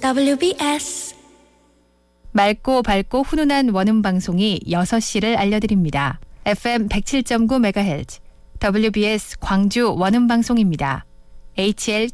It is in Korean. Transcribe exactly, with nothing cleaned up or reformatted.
더블유비에스 맑고 밝고 훈훈한 원음 방송이 여섯 시를 알려드립니다. 에프엠 백칠 점 구 메가헤르츠 더블유비에스 광주 원음 방송입니다. 에이치엘